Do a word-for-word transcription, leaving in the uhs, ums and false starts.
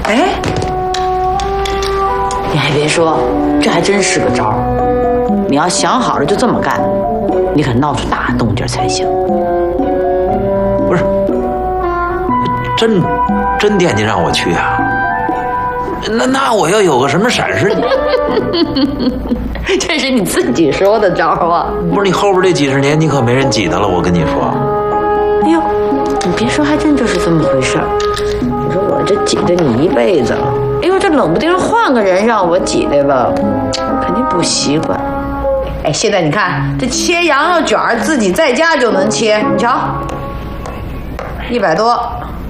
哎，你还别说，这还真是个招儿。你要想好了就这么干，你可闹出大动静才行。 不是，真真惦记让我去啊？那那我要有个什么闪失， 这是你自己说的招儿啊？ 不是你后边这几十年你可没人挤得了，我跟你说。 哎呦，你别说，还真就是这么回事儿。你说我这挤兑你一辈子了，哎呦，这冷不丁换个人让我挤兑吧，肯定不习惯。哎，现在你看这切羊肉卷儿，自己在家就能切，你瞧，一百多，